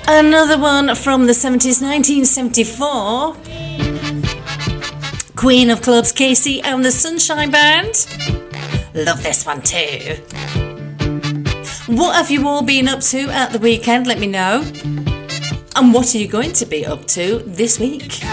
Another one from the 70s, 1974. Queen of Clubs, Casey and the Sunshine Band. Love this one too. What have you all been up to at the weekend? Let me know. And what are you going to be up to this week?